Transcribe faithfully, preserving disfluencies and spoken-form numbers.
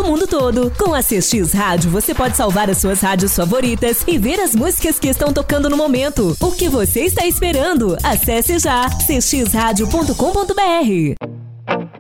mundo todo. Com a C X Rádio, você pode salvar as suas rádios favoritas e ver as músicas que estão tocando no momento. O que você está esperando? Acesse já c x rádio ponto com ponto b r.